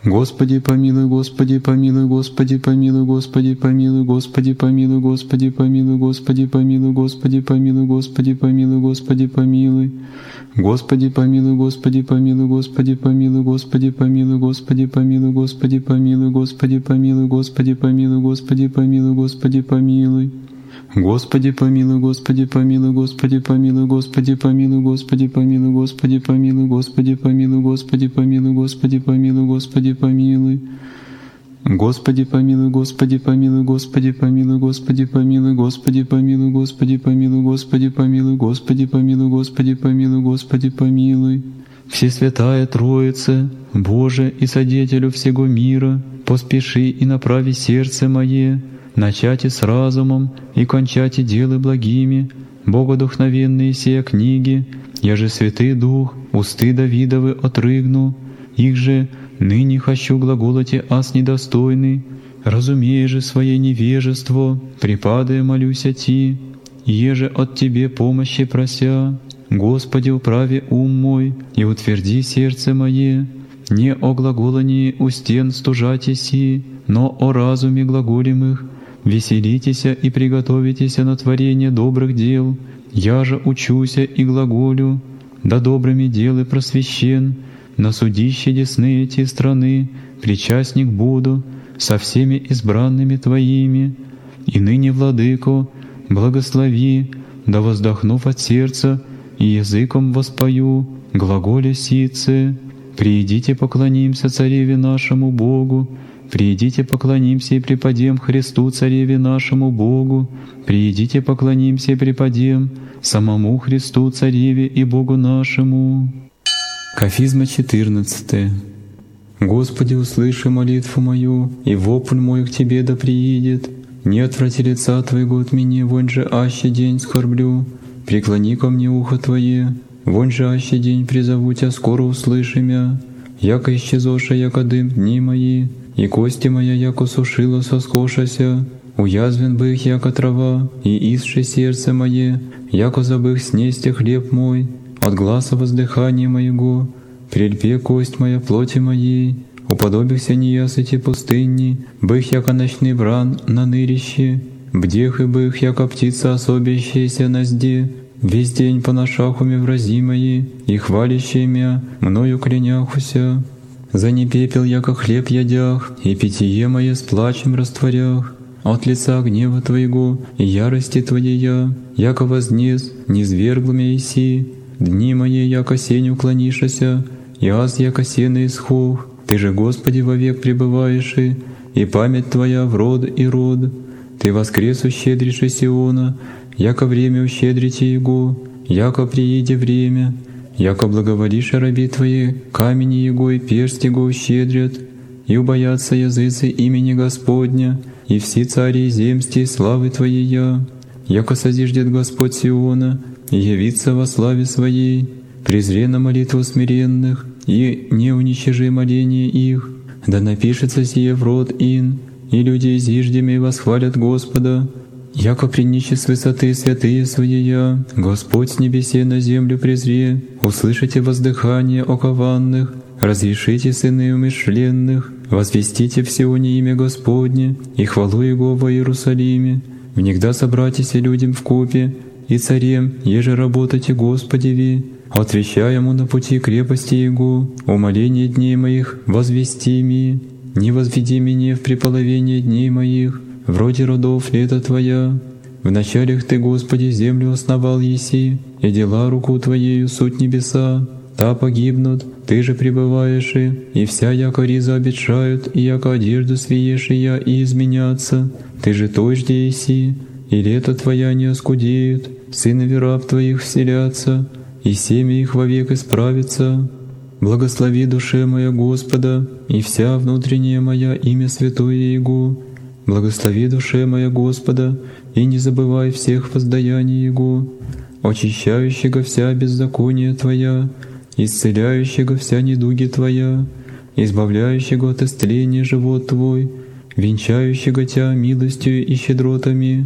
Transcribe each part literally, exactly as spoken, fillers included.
Господи помилуй, Господи помилуй, Господи помилуй, Господи помилуй, Господи помилуй, Господи помилуй, Господи помилуй, Господи помилуй, Господи помилуй, Господи помилуй. Господи помилуй, Господи помилуй, Господи помилуй, Господи помилуй, Господи помилуй, Господи помилуй, Господи помилуй, Господи помилуй, Господи помилуй, Господи помилуй. Господи помилуй, Господи помилуй, Господи помилуй, Господи помилуй, Господи помилуй, Господи помилуй, Господи помилуй, Господи помилуй, Господи помилуй, Господи помилуй. Господи помилуй, Господи помилуй, Господи помилуй, Господи помилуй, Господи помилуй, Господи помилуй, Господи помилуй, Господи помилуй, Господи помилуй, Господи помилуй. Всесвятая Троица, Боже и Содетелю всего мира, поспеши и направи сердце мое, начати с разумом и кончати делы благими, богодухновенные сия книги, я же Святый Дух, усты Давидовы отрыгну, их же ныне хочу глаголоте аз недостойный, разумея же свое невежество, припадая молюся Ти, еже от Тебе помощи прося, Господи, управи ум мой и утверди сердце мое, не о глаголании у стен стужати си, но о разуме глаголемых, веселитеся и приготовитеся на творение добрых дел, я же учуся и глаголю, да добрыми делы просвещен, на судище десны эти страны причастник буду со всеми избранными Твоими, и ныне, Владыко, благослови, да воздохнув от сердца и языком воспою глаголе сице, приидите поклонимся Цареве нашему Богу, приидите поклонимся и преподем Христу Цареве нашему Богу, приидите поклонимся и преподем самому Христу Цареве и Богу нашему. Кафизма четырнадцатая. Господи, услыши молитву мою, и вопль мой к Тебе да приидет. Не отврати лица Твоего от меня, вонь же аще день скорблю. Преклони ко мне ухо Твое, вонь же аще день призову Тя, скоро услыши мя. Яко исчезоша, яко дым дни мои, и кости моя, яко сушила соскошася. Уязвен бых, яко трава, и исше сердце мое, яко забых снести хлеб мой. От гласа воздыхания моего, прельпе кость моя плоти моей, уподобихся неясыти пустыни, бых, яко ночный вран на нырище, бдех и бых, яко птица особящаяся на сде, весь день по нашахуме врази мои, и хвалящие мя, мною кляняхуся. За непепел, яко хлеб ядях, и питье мое с плачем растворях, от лица гнева Твоего и ярости Твоея, яко вознес, низвергл мя иси, дни мои, яко сень уклонишася, и аз, яко сено исхох. Ты же, Господи, вовек пребываешь, и память Твоя в род и род. Ты воскрес ущедришь Сиона, яко время ущедрите Его, яко прииде время, яко благоволишь раби Твои, камени Его и персть Его ущедрят, и убоятся языцы имени Господня, и все цари земсти славы Твоея, яко созиждет Господь Сиона, и явится во славе Своей, презре на молитву смиренных, и не уничижи моление их, да напишется сие в род ин, и люди зиждеми восхвалят Господа, яко приничи с высоты святые Своея, Господь с небесе на землю презре, услышите воздыхание окованных, разрешите сыны умышленных, возвестите в Сионе имя Господне и хвалу Его во Иерусалиме, внегда собратися людям в купе, и царем, еже работайте Господеви, отвещай ему на пути крепости Его, умоление дней моих возвести ми, не возведи меня в преполовение дней моих, вроде родов лета Твоя. В началях Ты, Господи, землю основал еси, и дела руку Твоею суть небеса, та погибнут, Ты же пребываешь, и вся яко риза обетшают, и яко одежду свиешия и изменятся, Ты же той жди еси, и лето Твоя не оскудеют, сынови раб Твоих вселятся, и семя их вовек исправится. Благослови душе моя Господа, и вся внутренняя моя имя святое Его. Благослови душе моя Господа, и не забывай всех воздаяний Его, очищающего вся беззакония Твоя, исцеляющего вся недуги Твоя, избавляющего от истления живот Твой, венчающего Тя милостью и щедротами,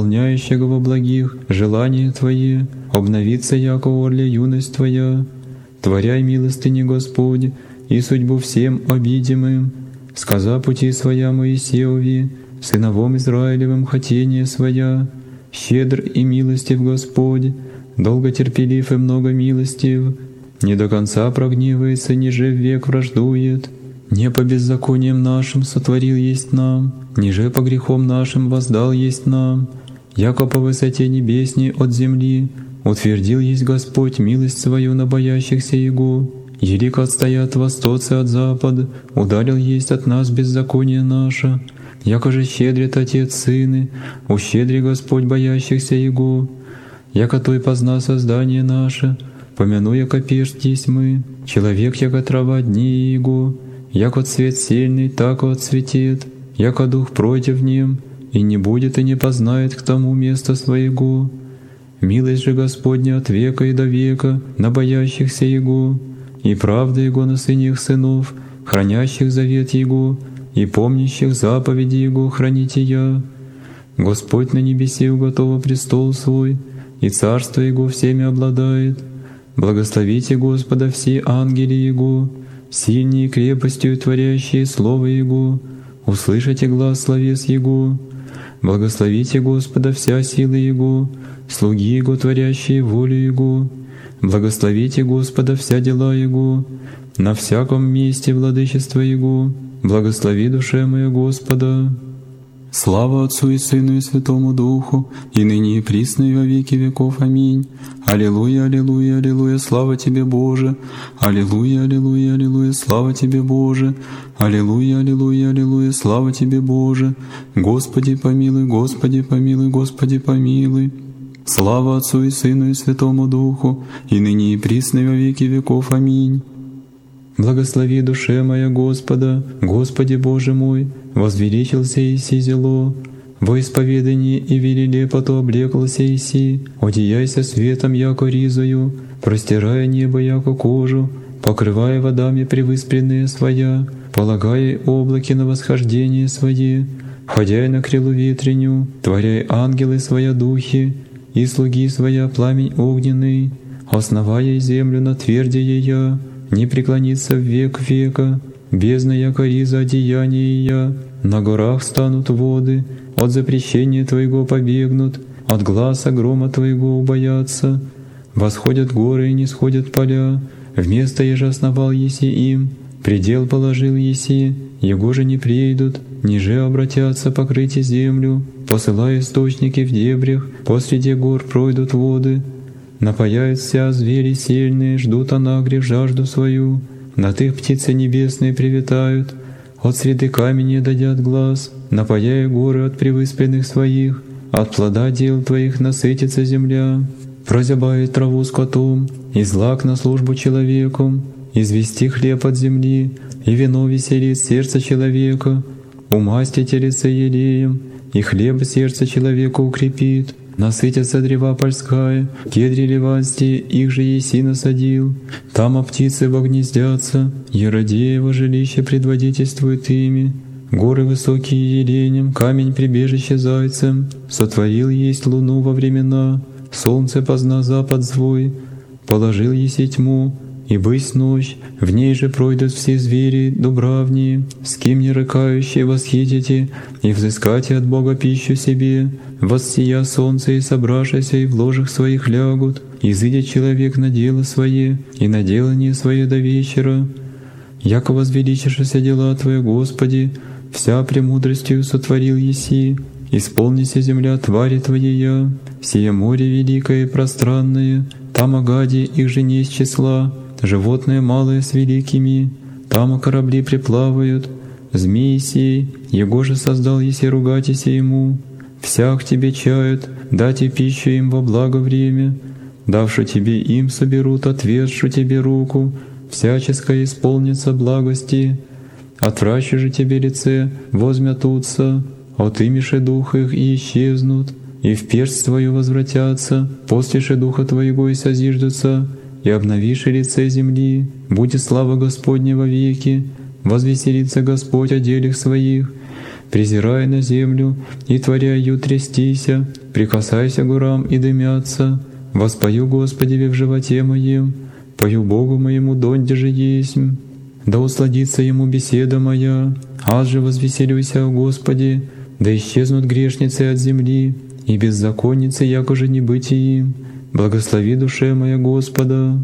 исполняющего во благих желания Твои, обновится яко орля юность Твоя. творяй милостыни Господь, и судьбу всем обидимым. Сказа пути своя Моисеови, сыновом Израилевым хотение своя, щедр и милостив Господь, долготерпелив и много милостив, не до конца прогневается, ниже век враждует, не по беззакониям нашим сотворил есть нам, ниже по грехам нашим воздал есть нам, яко по высоте небесней от земли утвердил есть Господь милость свою на боящихся Его. Елико отстоят востоцы от запада, удалил есть от нас беззаконие наше, яко же щедрит Отец Сыны, ущедри Господь боящихся Его, яко Той позна создание наше, помяну, яко пешт есть мы, человек, яко трава дни Его, яко цвет сильный, так отцветет, яко дух против нем, и не будет и не познает к тому места своего. Милость же Господня от века и до века на боящихся Его, и правда Его на сыньях сынов, хранящих завет Его, и помнящих заповеди Его храните я. Господь на небесе уготова престол свой, и царство Его всеми обладает. Благословите Господа все ангели Его, сильнее крепостью творящие слово Его, услышите глас словес Его. Благословите Господа вся сила Его, слуги Его, творящие волю Его. Благословите Господа вся дела Его, на всяком месте владычества Его. Благослови душе моя Господа. Слава Отцу и Сыну и Святому Духу, и ныне и присно и во веки веков. Аминь. Аллилуйя, аллилуйя, аллилуйя, слава Тебе, Боже! Аллилуйя, аллилуйя, аллилуйя, слава Тебе, Боже! Аллилуйя, аллилуйя, аллилуйя, слава Тебе, Боже! Господи помилуй, Господи помилуй, Господи помилуй! Слава Отцу и Сыну и Святому Духу, и ныне и присно и во веки веков. Аминь. Благослови душе моя Господа, Господи Боже мой, возвеличился Иси зело, во исповедании и велеле пото облеклся Иси, одеяйся светом яко ризою, простирая небо яко кожу, покрывая водами превыспренные своя, полагая облаки на восхождение свое, ходяй на крилу ветреню, творяй ангелы своя духи, и слуги своя пламень огненный, основая землю на тверде ея, не преклонится в век века, бездна яко риза одеяния я, на горах станут воды, от запрещения Твоего побегнут, от гласа грома Твоего убоятся, восходят горы и не сходят поля, вместо еже основал еси им, предел положил еси, его же не придут, ниже обратятся покрыть землю, посылая источники в дебрях, посреди гор пройдут воды. Напаяют вся звери сильные, ждут анагрев жажду свою, над их птицы небесные привитают, от среды камени дадят глаз, напаяя горы от превыспренных своих, от плода дел Твоих насытится земля, прозябает траву скотом, и злак на службу человеку, извести хлеб от земли, и вино веселит сердце человека, умасти телеце елеем, и хлеб сердце человека укрепит. Насытятся древа польская, кедри ливанские, их же еси насадил. Там птицы вогнездятся, Еродеево жилище предводительствует ими. Горы высокие еленем, камень прибежище зайцем. Сотворил есть луну во времена, солнце позна запад свой. Положил еси тьму, и бысь ночь, в ней же пройдут все звери дубравние, с кем не рыкающие восхитите, и взыскате от Бога пищу себе, воссия солнце и собравшися, и в ложах своих лягут, изыдет человек на дело свое, и на делание свое до вечера. Яко возвеличишься дела Твои, Господи, вся премудростью сотворил еси, исполнися земля твари Твоея, сие море великое и пространное, там огади их же не из числа, животные малые с великими, там корабли приплавают, змеи сей, его же создал еси ругатися ему, всяк тебе чают, дайте пищу им во благо время, давши тебе им соберут, отверзшу тебе руку, всяческое исполнится благости, отвращу же тебе лице, возмятутся, отымеши дух их и исчезнут, и в персть твою возвратятся, после же духа твоего и созиждутся, и обновишь лице земли, будет слава Господня во веки, возвеселится Господь о делах своих, презирая на землю и творя ее трястися, прикасайся горам и дымятся, воспою Господи в животе моем, Пою Богу моему донде же есмь. Да усладится Ему беседа моя, аз же возвеселюся о Господе, да исчезнут грешницы от земли, и беззаконницы, якоже не быть им. Благослови душе моя Господа.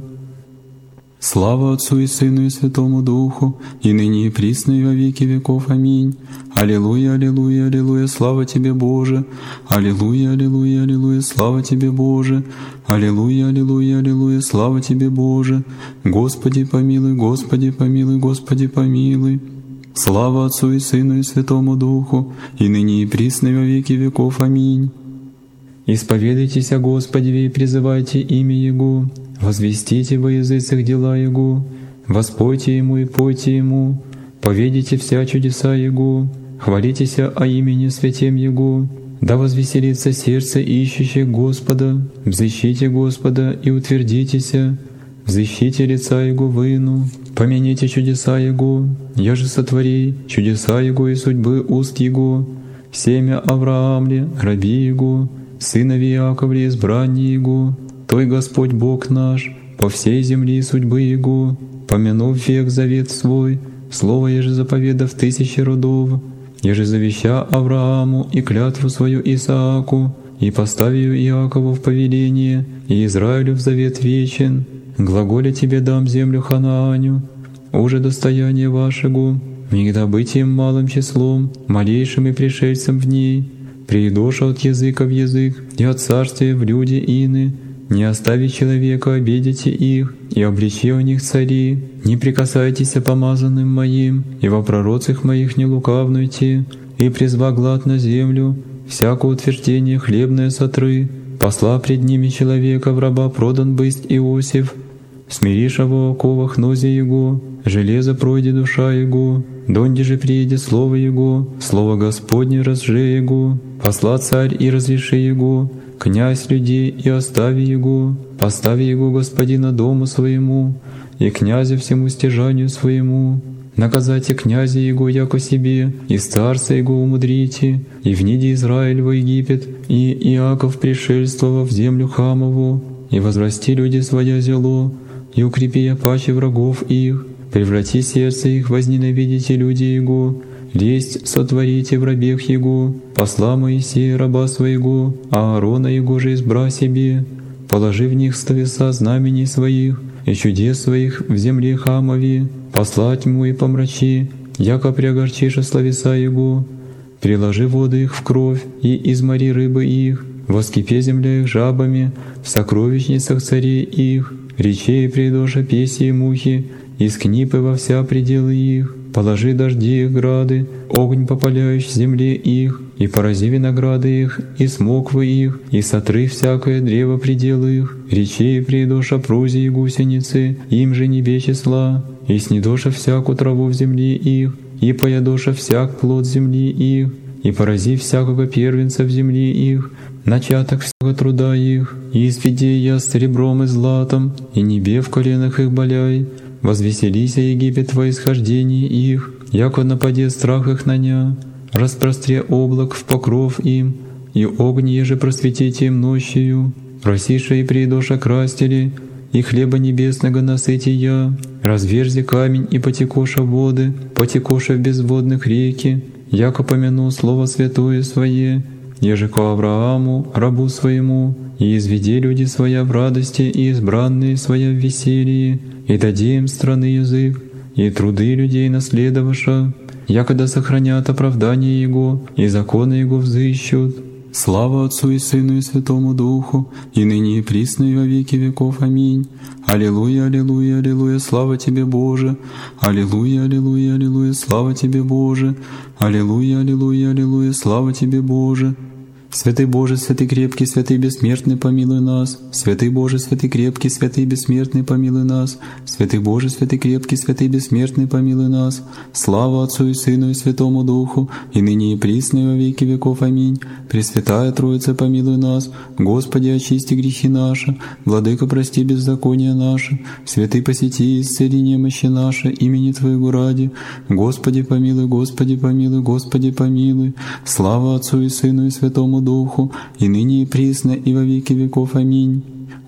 Слава Отцу и Сыну и Святому Духу, и ныне и присно и во веки веков. Аминь. Аллилуйя, аллилуйя, аллилуйя, слава Тебе, Боже! Аллилуйя, аллилуйя, аллилуйя, слава Тебе, Боже! Аллилуйя, аллилуйя, аллилуйя, слава Тебе, Боже! Господи помилуй, Господи помилуй, Господи помилуй! Слава Отцу и Сыну и Святому Духу, и ныне и присно и во веки веков. Аминь. Исповедайтесь о Господе и призывайте имя Его, возвестите во языцах дела Его, воспойте Ему и пойте Ему, поведите вся чудеса Его, хвалитесь о имени святем Его, да возвеселится сердце ищущих Господа, взыщите Господа и утвердитеся, взыщите лица Его выну, помяните чудеса Его, я же сотвори чудеса Его и судьбы уст Его, семя Авраамле, раби Его, сынови Иаковле, избрание Его, Той Господь Бог наш, по всей земли судьбы Его, помянув век завет свой, слово еже заповедав тысячи родов, еже завеща Аврааму и клятву свою Исааку, и поставию Иакову в повеление, и Израилю в завет вечен, глаголя Тебе дам землю Ханааню, уже достояние вашего, никогда быть им малым числом, малейшим и пришельцем в ней, приидоша от языка в язык, и от царствия в люди ины, не остави человека, обидите их, и обличи у них цари, не прикасайтесь о помазанным моим, и во пророцах моих не лукавнуйте, и призва глад на землю, всякое утверждение хлебное сотры, посла пред ними человека в раба продан бысть Иосиф, смириша во оковах нозе его, железо пройди душа его, донде же приедет слово его, слово Господне разже его, посла царь и разреши его, князь людей и остави его, постави его господина дому своему, и князя всему стяжанию своему. Наказайте князя его яко себе, и старца его умудрите, и вниди Израиль во Египет, и Иаков пришельствовав в землю Хамову, и возрасти люди своя зело, и укрепи я паче врагов их, преврати сердце их, возненавидите люди его, лесть сотворите в рабех его, посла Моисея раба своего, а Аарона его же избра себе, положи в них словеса знамений своих и чудес своих в земле Хамове, посла тьму и помрачи, яко приогорчиша словеса его, приложи воды их в кровь и измори рыбы их, воскипе земля их жабами, в сокровищницах царей их, речей придоша песи и мухи, из книпы во вся пределы их, положи дожди их грады, огонь попаляющий земле их, и порази винограды их, и смоквы их, и сотры всякое древо пределы их, речей придоша прузи и гусеницы, им же небе числа, и снедоша всякую траву в земле их, и поядоша всяк плод земли их, и порази всякого первенца в земле их, начаток всего труда их, и изведи я серебром и златом, и небе в коленах их боляй, возвеселися Египет во исхождении их, яко нападе страх их на ня, распростре облак в покров им, и огонь еже просветите им ночью, просиша и придоша крастили, и хлеба небесного насыти я, разверзи камень и потекоша воды, потекоша в безводных реки, яко помяну слово святое свое, еже ко Аврааму, рабу своему, и изведи люди своя в радости и избранные своя в веселье, и дади им страны язык, и труды людей наследоваша, якогда сохранят оправдание Его, и законы Его взыщут. Слава Отцу и Сыну и Святому Духу, и ныне и присно и во веки веков. Аминь. Аллилуйя, аллилуйя, аллилуйя, слава Тебе, Боже! Аллилуйя, аллилуйя, аллилуйя, слава Тебе, Боже! Аллилуйя, аллилуйя, аллилуйя, слава Тебе, Боже! Святый Боже, святый крепкий, святый бессмертный, помилуй нас. Святый Боже, святый крепкий, святый бессмертный, помилуй нас. Святый Боже, святый крепкий, святый бессмертный, помилуй нас. Слава Отцу и Сыну и Святому Духу, и ныне и присно и во веки веков. Аминь. Пресвятая Троица, помилуй нас. Господи, очисти грехи наши. Владыка, прости беззакония наши. Святый, посети и исцели немощи наши, имени Твоего ради. Господи, помилуй, Господи, помилуй, Господи, помилуй. Слава Отцу и Сыну и Святому Духу, и ныне и присно, и во веки веков. Аминь.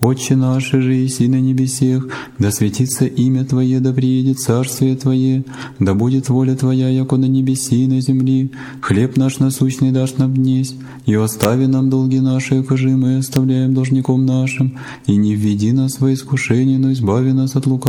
Отче наш, же еси на небесех, да светится имя Твое, да приедет царствие Твое, да будет воля Твоя, яко на небеси и на земли. Хлеб наш насущный дашь нам днесь, и остави нам долги наши, якоже мы оставляем должником нашим, и не введи нас во искушение, но избави нас от лукавого.